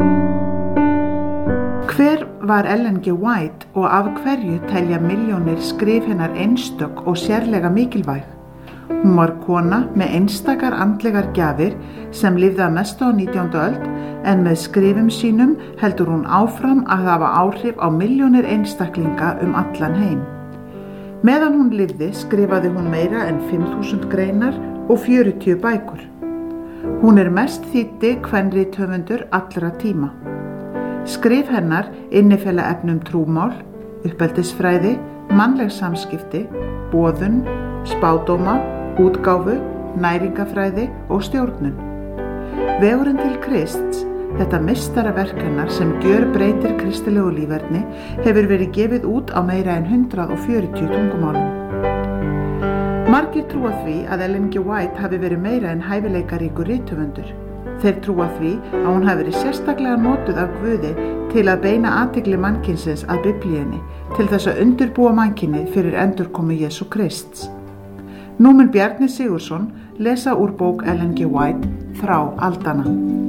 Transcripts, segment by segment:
Hver var Ellen G. White og af hverju telja milljónir skrif hennar einstök og sérlega mikilvæg? Hún var kona með einstakar andlegar gjafir sem lifði að mestu á 19. öld en með skrifum sínum heldur hún áfram að hafa áhrif á milljónir einstaklinga allan heim. Meðan hún lifði skrifaði hún meira en 5.000 greinar og 40 bækur. Hún mest þýddi kvenrithöfundur allra tíma. Skrif hennar innifela efni trúmál, uppeldisfræði, mannleg samskipti, boðun, spádóma, útgáfu, næringafræði og stjórnun. Vegurinn til Krists, þetta meistaraverk hennar sem gjörbreytir kristilegu líferni, hefur verið gefið út á meira en 140 tungumálum. Margir trúa því að Ellen G. White hafi verið meira en hæfileikaríkur rithöfundur. Þeir trúa því að hún hafi verið sérstaklega notuð af Guði til að beina athygli mannkynsins að Biblíunni til þess að undirbúa mannkynið fyrir endurkomu Jesú Krists. Nú mun Bjarni Sigurðsson lesa úr bók Ellen G. White Frá aldanna.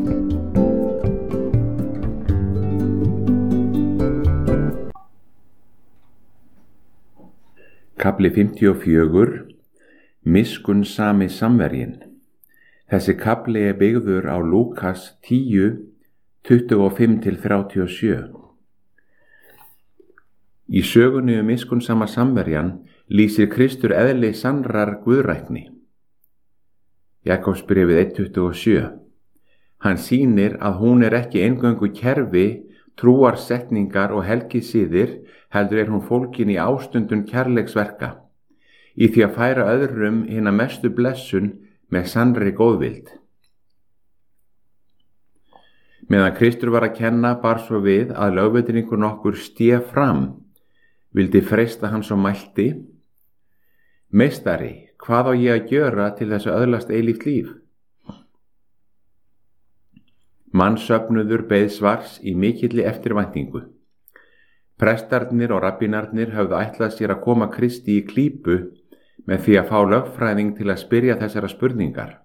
Kafli 54. Miskunnsami samverjinn. Þessi kafli byggður á Lúkas 10, 25-37. Í sögunni miskunnsama samverjan lýsir Kristur eðli sannrar guðrækni. Jakobsbréfið 1:27. Hann sýnir að hún ekki eingöngu kerfi, trúarsetningar og helgisiðir, heldur hún fólkin í ástundun kærleiksverka, í því að færa öðrum hina mestu blessun með sannri góðvild. Meðan Kristur var að kenna bar svo við að lögveitningur nokkur sté fram, vildi freista hann svo mælti: Meistari, hvað á ég að gjöra til þess að öðlast eilíft líf? Mannsöfnuður beið svars í mikilli eftirvæntingu. Prestarnir og rabbínarnir höfðu ætlað sér að koma Kristi í klípu með því að fá lögfræðing til að spyrja þessara spurningar.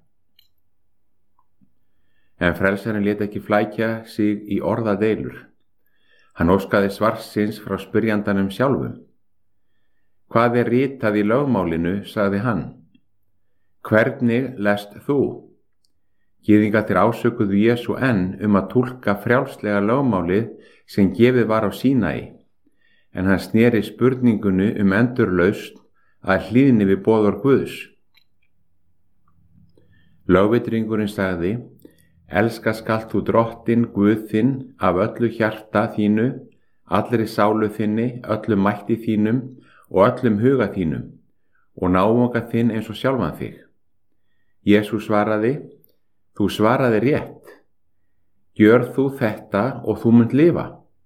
En frelsarinn lét ekki flækja sig í orðadeilur. Hann óskaði svarsins frá spyrjandanum sjálfum. Hvað ritað í lögmálinu, sagði hann. Hvernig lest þú? Gyðingarnir ásökuðu Jesú enn að túlka frjálslega lögmálið sem gefið var á Sínai, en hann sneri spurningunni endurlausn að hlýðni við boðorð Guðs. Lögvitringurinn sagði: Elska skalt þú Drottinn Guð þinn af öllu hjarta þínu, allri sálu þinni, öllum mætti þínum og öllum huga þínum, og náunga þinn eins og sjálfan þig. Jesús svaraði: Þú svaraði rétt. Gjör þú þetta og þú munt lifa.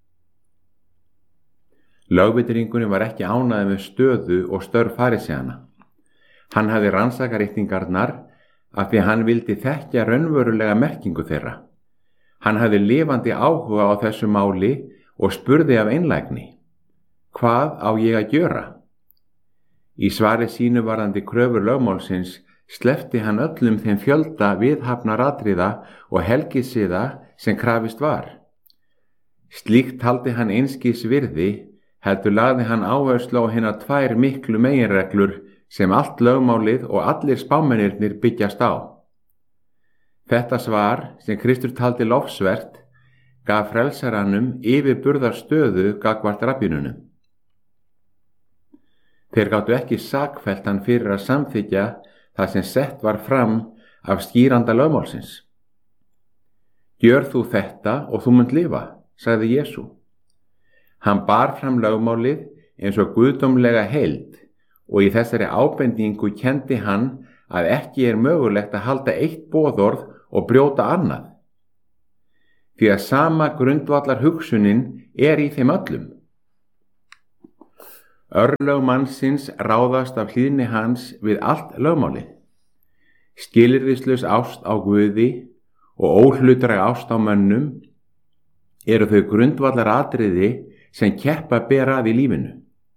Lögvitringurinn var ekki ánægður með stöðu og störf faríseana. Hann hafði rannsakaritningarnar af því að hann vildi þekkja raunverulega merkingu þeirra. Hann hafði lifandi áhuga á þessu máli og spurði af einlægni: Hvað á ég að gjöra? Í svari sínu varðandi kröfur lögmálsins sleppti hann öllum þeim fjölda viðhafnaratriða og helgisiða sem krafist var. Slíkt taldi hann einskis virði, heldur lagði hann áherslu á hinar tvær miklu meginreglur sem allt lögmálið og allir spámennirnir byggjast á. Þetta svar, sem Kristur taldi lofsvert, gaf frelsaranum yfirburðar stöðu gagnvart rabbínunum. Þeir gátu ekki sakfellt hann fyrir að samþykkja það sem sett var fram af skýranda lögmálsins. Gjör þú þetta og þú munt lifa, sagði Jesú. Hann bar fram lögmálið eins og guðdómlega heild og í þessari ábendingu kenndi hann að ekki mögulegt að halda eitt boðorð og brjóta annað. Því að sama grundvallar hugsunin í þeim öllum. Örlög mannsins ráðast af hlýðni hans við allt lögmálið. Skilyrðislaus ást á Guði og óhlutdræg ást á mönnum eru þau grundvallar atriði sem keppa ber að í lífinu.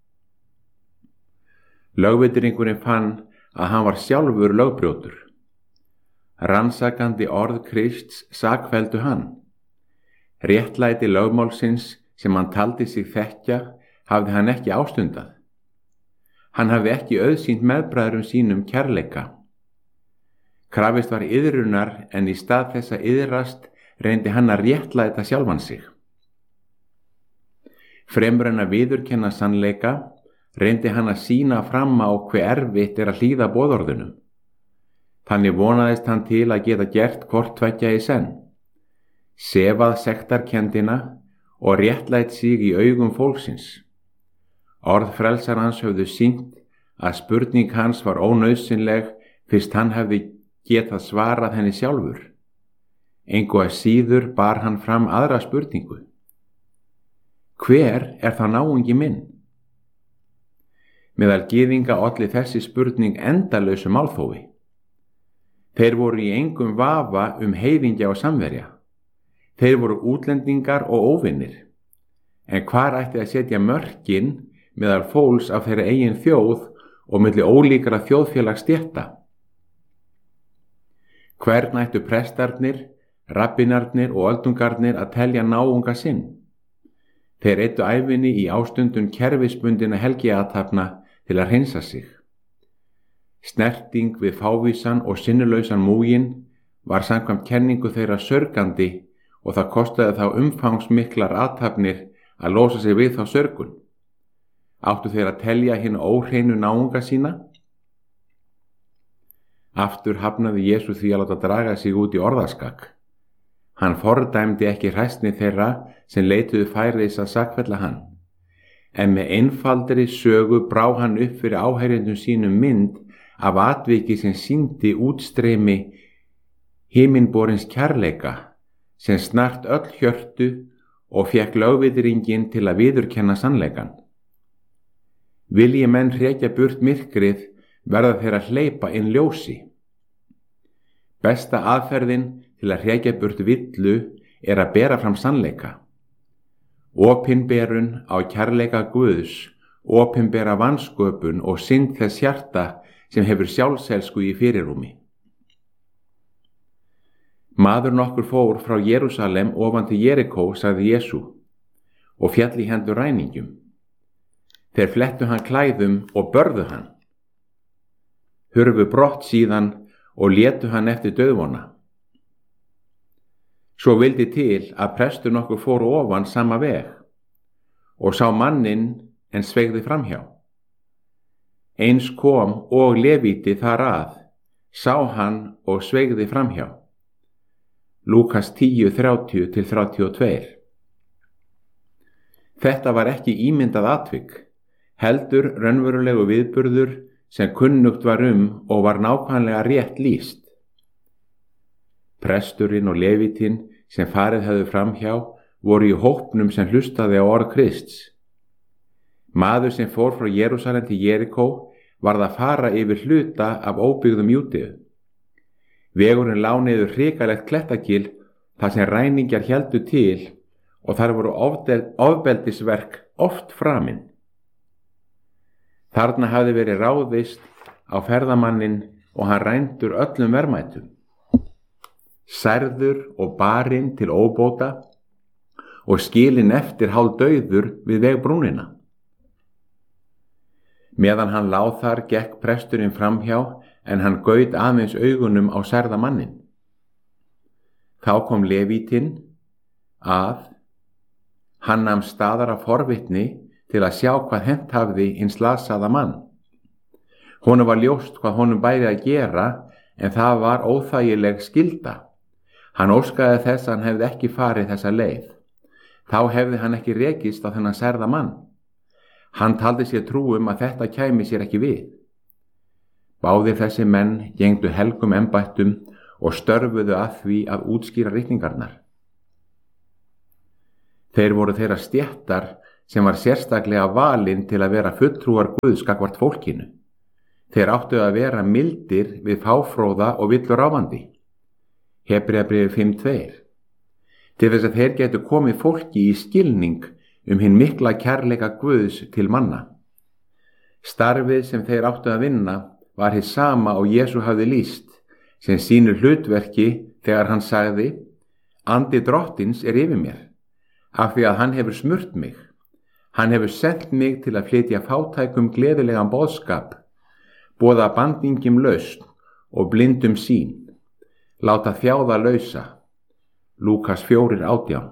Lögvitringurinn fann að hann var sjálfur lögbrjótur. Rannsakandi orð Krists sakfelldu hann. Réttlæti lögmálsins sem hann taldi sig þekkja hafði hann ekki ástundað. Hann hafði ekki auðsýnt meðbræðrum sínum kærleika. Krafist var iðrunar en í stað þess að iðrast reyndi hann að réttlæta sjálfan sig. Fremur en að viðurkenna sannleika reyndi hann að sýna fram á hve erfitt að hlýða boðorðunum. Þannig vonaðist hann til að geta gert hvort tveggja í senn, sefað sektarkenndina og réttlætt sig í augum fólksins. Orð frelsarans höfðu sýnt að spurning hans var ónauðsynleg fyrst hann hefði getað svarað henni sjálfur. Engu að síður bar hann fram aðra spurningu. Hver er það náungi minn? Meðal gyðinga olli þessi spurning endalausu málþófi. Þeir voru í engum vafa heiðingja og samverja. Þeir voru útlendingar og óvinir. En hvar ætti að setja mörkin meðal fólks af þeirra eigin þjóð og milli ólíkra þjóðfélagsstétta? Hvern ættu prestarnir, rabbinarnir og öldungarnir að telja náunga sinn? Þeir eyddu ævinni í ástundun kerfisbundinna helgiathafna til að hreinsa sig. Snerting við fávísan og sinnulausan múgin var samkvæmt kenningu þeirra sörgandi og það kostaði þá umfangsmiklar athafnir að losa sig við þá sörgun. Áttu þeir að telja hinn óhreinu náunga sína? Aftur hafnaði Jesú því að láta draga sig út í orðaskak. Hann fordæmdi ekki hræsni þeirra sem leituðu færis að sakfella hann, en með einfaldri sögu brá hann upp fyrir áheyrendum sínum mynd af atviki sem sýndi útstreymi himinborins kærleika sem snart öll hjörtu og fékk lögviðringinn til að viðurkenna sannleikan. Vilji menn hrekja burt myrkrið verða þeir að hleypa inn ljósi. Besta aðferðin til að hrekja burt villu er að bera fram sannleika. Opinberun á kærleika Guðs, opinbera vansköpun og synd þess hjarta sem hefur sjálfselsku í fyrirrúmi. Maður nokkur fór frá Jerúsalem ofan til Jerikó, sagði Jesú, og féll í hendur ræningjum. Þeir flettu hann klæðum og börðu hann. Hurfu brott síðan og létu hann eftir dauðvona. Svo vildi til að prestur nokkur fór ofan sama veg og sá manninn en sveigði framhjá. Eins kom og Levíti þar að, sá hann og sveigði framhjá. Lúkas 10:30-32. Þetta var ekki ímyndað atvik, heldur raunverulegu viðburður sem kunnugt var og var nákvæmlega rétt lýst. Presturinn og Levítin sem farið hefðu framhjá voru í hópnum sem hlustaði á orð Krists. Maður sem fór frá Jerúsalem til Jerikó varð að fara yfir hluta af óbyggðum Júdeu. Vegurinn lá niður hrikalegt klettakil þar sem ræningjar héldu til og þar voru ofbeldisverk oft framin. Þarna hafði verið ráðist á ferðamanninn og hann rændur öllum verðmætum. Særður og barinn til óbóta og skilinn eftir hálfdauður við vegbrúnina. Meðan hann lá þar gekk presturinn framhjá en hann gaut aðeins augunum á særða mannin. Þá kom Levítinn að hann nam staðar af forvitni til að sjá hvað hent hafði hinn slasaða mann. Honum var ljóst hvað honum bæri að gera en það var óþægileg skylda. Hann óskaði þess að hann hefði ekki farið þessa leið. Þá hefði hann ekki rekist á þennan særða mann. Hann taldi sér trú að þetta kæmi sér ekki við. Báðir þessi menn gengdu helgum embættum og störfuðu að því að útskýra ritningarnar. Þeir voru þeirra stéttar sem var sérstaklega valin til að vera fulltrúar Guðs gagnvart fólkinu. Þeir áttu að vera mildir við fáfróða og villur ráfandi. Hebreabréfið 5:2. Til þess að þeir getu komið fólki í skilning hinn mikla kærleika Guðs til manna. Starfið sem þeir áttu að vinna var hið sama og Jesú hafði lýst, sem sýnir hlutverki þegar hann sagði: Andi drottins er yfir mér, af því að hann hefur smurt mig. Hann hefur sent mig til að flytja fátækum gleðilegan boðskap, boða bandingjum lausn og blindum sýn, láta þjáða lausa. Lúkas 4:18.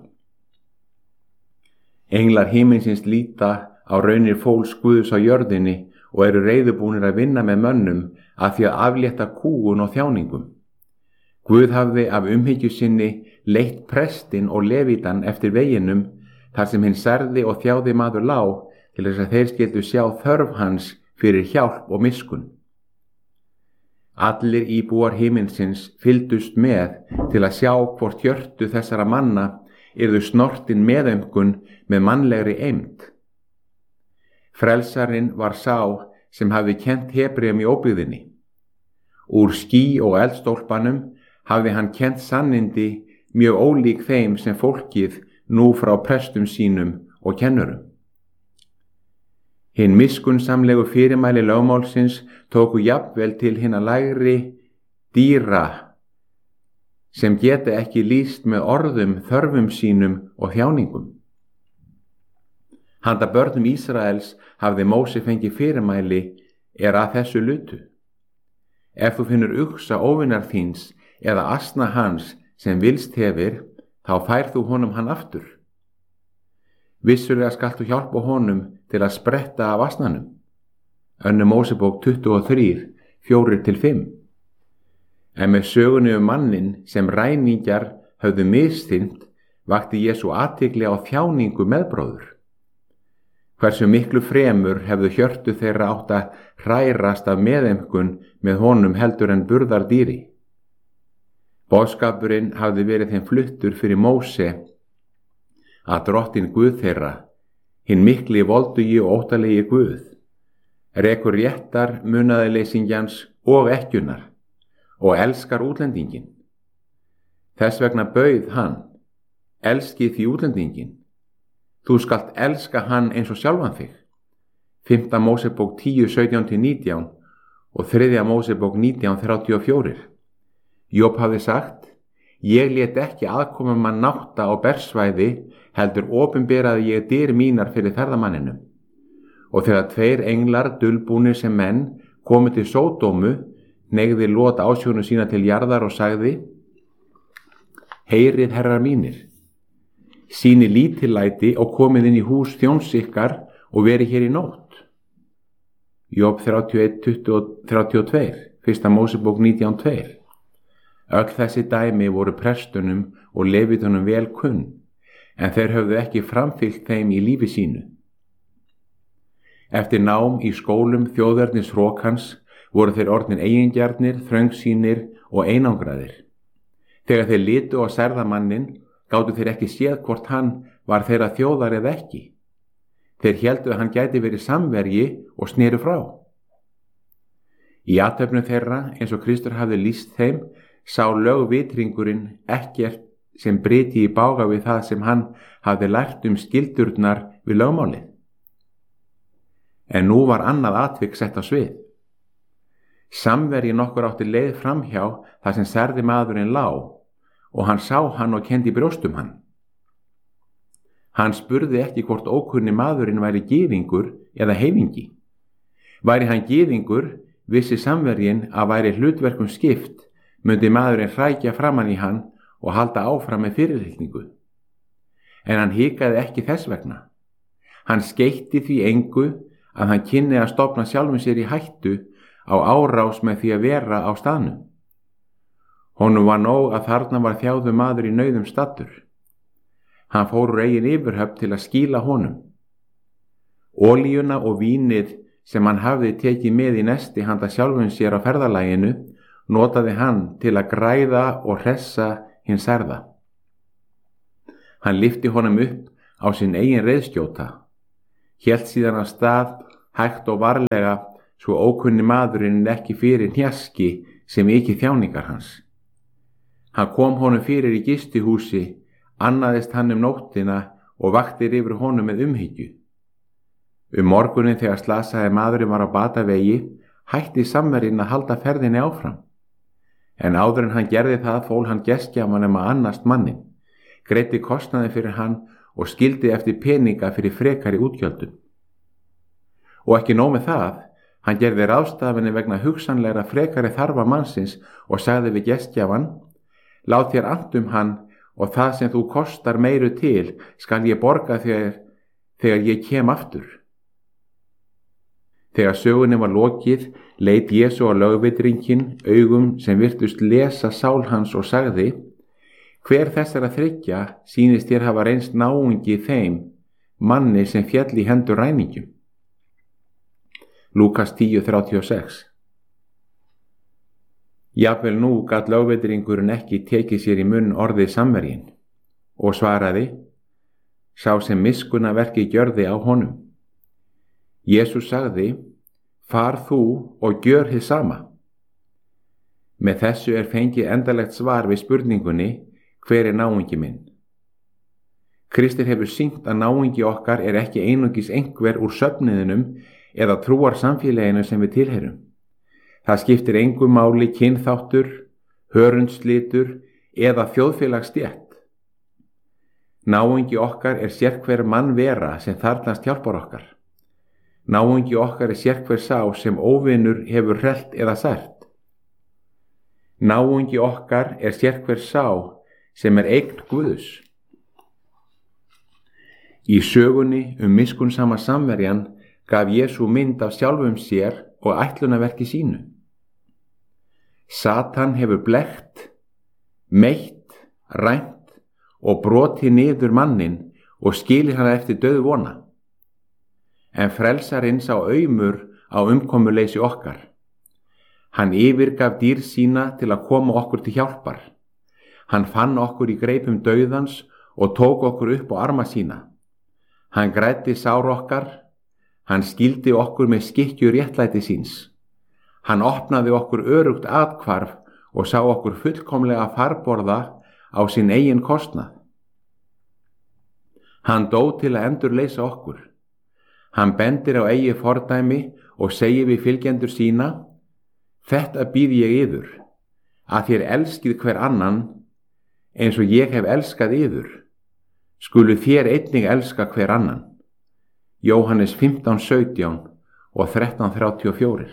Englar himinsins líta á raunir fólks Guðs á jörðinni og eru reiðubúnir að vinna með mönnum að því að aflétta kúgun og þjáningum. Guð hafði af umhyggju sinni leitt prestinn og levítan eftir veginum þar sem hinn særði og þjáði maður lá til þess að þeir skyldu sjá þörf hans fyrir hjálp og miskunn. Allir íbúar himinsins fylgdust með til að sjá hvort hjörtu þessara manna yrðu snortin meðaumkun með mannlegri eymd. Frelsarinn var sá sem hafði kennt Hebreum í óbyggðinni. Úr ský og eldstólpanum hafði hann kennt sannindi mjög ólík þeim sem fólkið nú frá prestum sínum og kennurum. Hinn miskunnsamlegu fyrirmæli lögmálsins tóku jafnvel til hinna lægri dýra sem geta ekki lýst með orðum þörfum sínum og þjáningum. Handa börnum Ísraels hafði Móse fengið fyrirmæli að þessu lutu. Ef þú finnur uxa óvinar þíns eða asna hans sem vilst hefir, þá færð þú honum hann aftur. Vissulega skalt þú hjálpa honum til að spretta af asnanum. 2. Mósebók 23, 4-5. En með sögunni mannin sem ræningjar höfðu misþyrmt vakti Jesú athygli á þjáningu meðbróður. Hversu miklu fremur hefðu hjörtu þeirra átt að hrærast af meðaumkun með honum heldur en burðardýri. Boðskapurinn hafði verið þeim fluttur fyrir Móse að drottinn Guð þeirra, hinn mikli voldugi og óttalegi Guð, rekur réttar munaðarleysingjans og ekkjunnar og elskar útlendingin. Þess vegna bauð hann, elskið því útlendingin. Þú skalt elska hann eins og sjálfan þig. 5. Mósebók 10:17-19 og 3. Mósebók 19:34. Job hafði sagt, ég lét ekki aðkoma mann nátta á bersvæði, heldur opinberaði ég dyr mínar fyrir ferðamanninum. Og þegar 2 englar dulbúnir sem menn komu til Sódómu, hneigði Lot ásjónu sína til jarðar og sagði, heyrið herrar mínir, sýni lítillæti og komið inn í hús þjóns ykkar og verið hér í nótt. Job 31:32, 1. Mósebók 19:2. Öll þessi dæmi voru prestunum og levítunum vel kunn, en þeir höfðu ekki framfylgt þeim í lífi sínu. Eftir nám í skólum þjóðernis hrókans voru þeir orðnir eigingjarnir, þröngsýnir og einangraðir. Þegar þeir litu á særðamannin, gátu þeir ekki séð hvort hann var þeirra þjóðar eða ekki. Þeir héldu að hann gæti verið samverji og sneru frá. Í athöfnum þeirra, eins og Kristur hafði lýst þeim, sá lögvitringurinn ekkert sem bryti í bága við það sem hann hafði lært skildurnar við lögmálið. En nú var annað atvik sett á svið. Samverji nokkur átti leið framhjá þar sem særði maðurinn lá, og hann sá hann og kenndi brjóstum hann. Hann spurði ekki hvort ókunni maðurinn væri gyðingur eða heiðingi. Væri hann gyðingur, vissi samverjinn að væri hlutverkum skipt, myndi maðurinn hrækja framan í hann og halda áfram með fyrirlitningu. En hann hikaði ekki þess vegna. Hann skeytti því engu að hann kynni að stofna sjálfum sér í hættu á árás með því að vera á staðnum. Honum var nóg að þarna var þjáður maður í nauðum staddur. Hann fór úr eigin yfirhöfn til að skýla honum. Olíuna og vínið sem hann hafði tekið með í nesti handa sjálfum sér á ferðalaginu notaði hann til að græða og hressa hinn særða. Hann lyfti honum upp á sinn eigin reiðskjóta, hélt síðan af stað hægt og varlega svo ókunni maðurinn ekki fyrir hnjaski sem ekki þjáningar hans. Hann kom honum fyrir í gistihúsi, annaðist hann nóttina og vaktir yfir honum með umhyggju. Morgunin þegar slasaði maðurinn var á batavegi, hætti samverjinn að halda ferðinni áfram. En áður en hann gerði það fól hann gestgjafanum að annast mannin. greiddi kostnaði fyrir hann og skildi eftir peninga fyrir frekari útgjöldum. Og ekki nóg með það, hann gerði ráðstafanir vegna hugsanlegra frekari þarfa mannsins og sagði við gestgjafann: lát þér annt um hann og það sem þú kostar meiru til skal ég borga þegar ég kem aftur. Þegar sögunni var lokið, leit Jesú á lögvitringinn augum sem virtust lesa sál hans og sagði: hver þessara þriggja sýnist þér hafa reynst náungi þeim manni sem féll í hendur ræningjum? Lúkas 10:36. Jafnvel nú gat lögvitringurinn ekki tekið sér í munn orðið samverjinn og svaraði: sá sem miskunnaverki gjörði á honum. Jesús sagði: far þú og gjör hið sama. Með þessu er fengið endanlegt svar við spurningunni: hver er náungi minn? Kristur hefur sýnt að náungi okkar er ekki einungis einhver úr söfnuðinum eða trúar samfélaginu sem við tilheyrum. Það skiptir engu máli kynþáttur, hörundslitur eða þjóðfélagsstétt. Náungi okkar er sérhver mannvera sem þarfnast hjálpar okkar. Náungi okkar er sérhver sá sem óvinur hefur hrellt eða sært. Náungi okkar er sérhver sá sem er eign Guðs. Í sögunni miskunnsama samverjan gaf Jesú mynd af sjálfum sér og ætlunarverki sínu. Satan hefur blekkt, meitt, rænt og brotið niður mannin og skilið hana eftir dauðvona. En frelsarinn sá aumur á umkomuleysi okkar. Hann yfirgaf dýr sína til að koma okkur til hjálpar. Hann fann okkur í greipum dauðans og tók okkur upp á arma sína. Hann græddi sár okkar, hann skildi okkur með skikkju réttlæti síns. Hann opnaði okkur örugt athvarf og sá okkur fullkomlega farborða á sinn eigin kostnað. Hann dó til að endurleysa okkur. Hann bendir á eigið fordæmi og segir við fylgjendur sína: þetta býð ég yður, að þér elskið hver annan eins og ég hef elskað yður, skulu þér einnig elska hver annan. Jóhannes 15:17 og 13:34.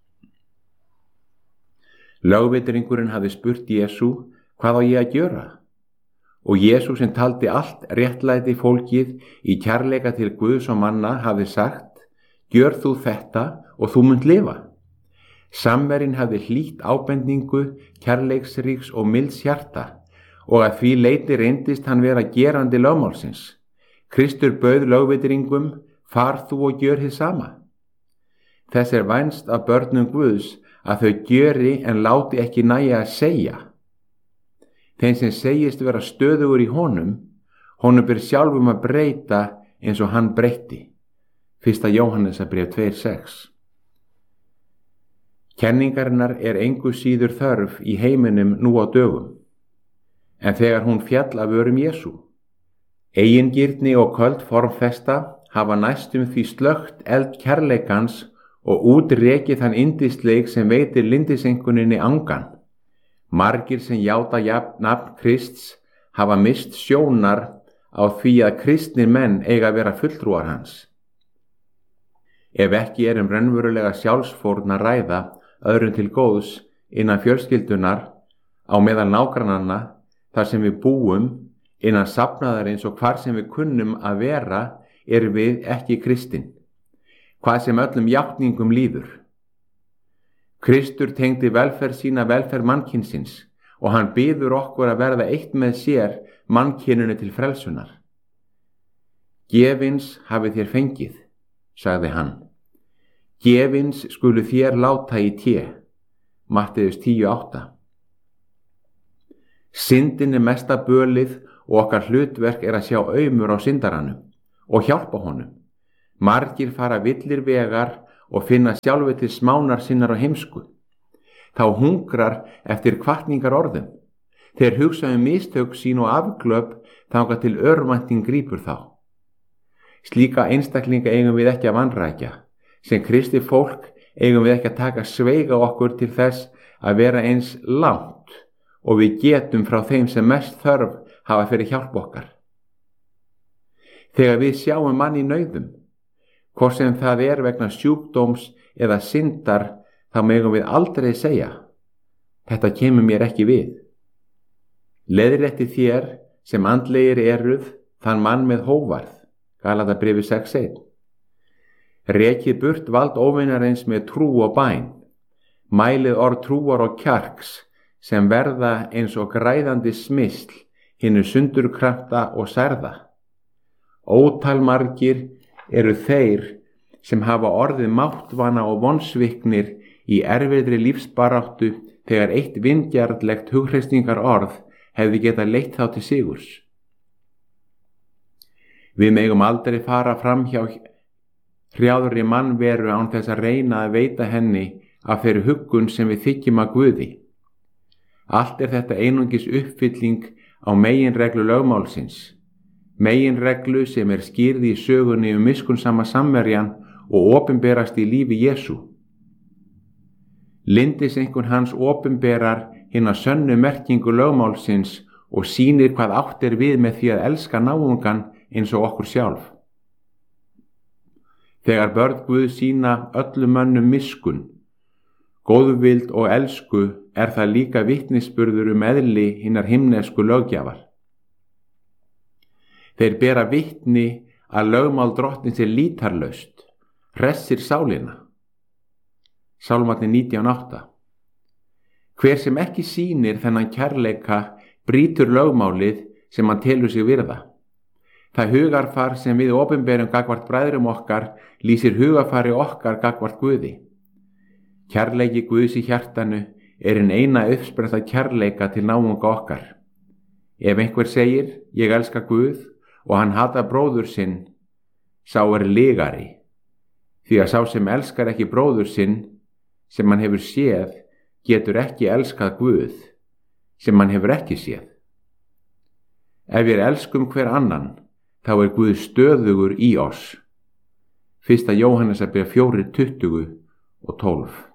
Lögvitringurinn hafði spurt Jesú: hvað á ég að gjöra? Og Jesú sem taldi allt réttlæti fólkið í kærleika til Guðs og manna hafði sagt: gjör þú þetta og þú munt lifa. Samverjinn hafði hlýtt ábendingu kærleiksríks og milds hjarta og að því leyti reyndist hann vera gerandi lögmálsins. Kristur bauð lögvitringum: far þú og gjör hið sama. Þess er vænst af börnum Guðs að þau gjöri en láti ekki nægja að segja. Þeim sem segist vera stöðugur í honum ber sjálfum að breyta eins og hann breytti. 1. Jóhannesarbréf 2:6. Kenningarinnar er engu síður þörf í heiminum nú á dögum, en þegar hún fjall af vörum Jesú. Eigingirni og köld formfesta hafa næstum því slökkt eld kærleikans og útrekið þann yndisleik sem veitir lindisenguninni angan. Margir sem játa nafn Krists hafa mist sjónar á því að kristnir menn eiga að vera fulltrúar hans. Ef ekki er raunverulega sjálfsfórn að ræða öðrum til góðs innan fjölskyldunar, á meðal nágrannanna, þar sem við búum, innan safnaðarins og hvar sem við kunnum að vera, erum við ekki kristinn, hvað sem öllum játningum líður. Kristur tengdi velferð sína velferð mannkynsins og hann biður okkur að verða eitt með sér mannkyninu til frelsunar. Gefins hafið þér fengið, sagði hann. Gefins skulu þér láta í té. Matteus 10:8. Syndin er mesta bölið og okkar hlutverk er að sjá aumur á syndaranum og hjálpa honum. Margir fara villir vegar og finna sjálfi til smánar sinnar á heimsku. Þá hungrar eftir hvatningar orðum. Þeir hugsa mistök sín og afglöp þangað til örvænting grípur þá. Slíka einstaklinga eigum við ekki að vanrækja. Sem kristið fólk eigum við ekki að taka sveiga okkur til þess að vera eins langt og við getum frá þeim sem mest þörf hafa fyrir hjálp okkar. Þegar við sjáum mann í nauðum, hvort sem það er vegna sjúkdóms eða syndar, þá megum við aldrei segja: þetta kemur mér ekki við. Leiðrétti þér sem andlegir eruð þann mann með hóvarð. Galatabréfi 6:1. Rekið burt vald óvinarins með trú og bæn. Mælið orð trúar og kjarks sem verða eins og græðandi smysl hinu sundurkrafta og særða. Ótal margir eru þeir sem hafa orðið máttvana og vonsviknir í erfiðri lífsbaráttu þegar eitt vingjarnlegt hughreysingar orð hefði getað leitt þá til sigurs. Við megum aldrei fara fram hjá hrjáðri mannveru án þess að reyna að veita henni af þeirri huggun sem við þykjum að Guði. Allt er þetta einungis uppfylling á meginreglu lögmálsins, meginreglu sem er skýrð í sögunni miskunnsama samverjan og opinberast í lífi Jesú. Lyndiseinkunn hans opinberar hina sönnu merkingu lögmálsins og sýnir hvað átt er við með því að elska náungan eins og okkur sjálf. Þegar börn Guð sýna öllum mönnum miskunn, góðvild og elsku, er það líka vitnisburður eðli hinnar himnesku löggjafar. Þeir bera vitni að lögmál drottins er lítarlaust, hressir sálina. Sálmarnir 19:8. Hver sem ekki sýnir þennan kærleika brýtur lögmálið sem hann telur sig virða. Það hugarfar sem við opinberum gagnvart bræðrum okkar lýsir hugarfari okkar gagnvart Guði. Kærleiki Guðs í hjartanu er hin eina uppspretta kærleika til náunga okkar. Ef einhver segir: ég elska Guð, og hann hatar bróður sinn, sá er lygari, því að sá sem elskar ekki bróður sinn sem hann hefur séð getur ekki elskað Guð sem hann hefur ekki séð. Ef við elskum hver annan, þá er Guð stöðugur í oss. 1. Jóhannesarbréf 4:20 og 12.